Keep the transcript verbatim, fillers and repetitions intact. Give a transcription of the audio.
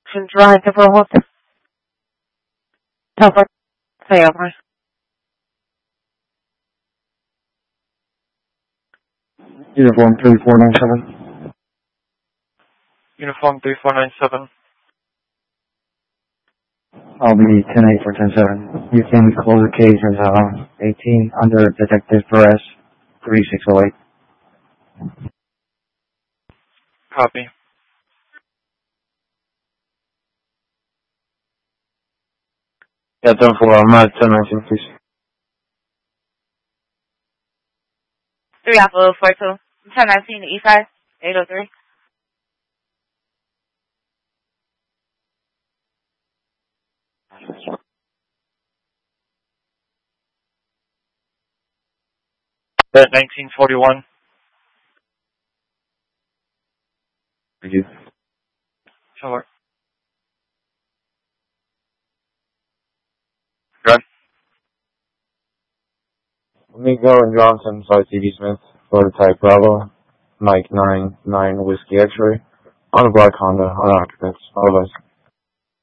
Production Drive to Road. Tower. Tower. Uniform three four nine seven. Uniform three four nine seven. I'll be ten eight for ten seven. You can close the case as uh, eighteen under Detective Perez three six zero eight. Copy. Yeah, done for uh, Matt ten nineteen, please. three Apple four two. ten nineteen East Side. eight oh three. At nineteen forty-one. Thank you. Sure. Good. Nico and Johnson, Side T V Smith, Prototype Bravo, Mike nine nine Whiskey X-Ray, on a black Honda, unoccupants, otherwise.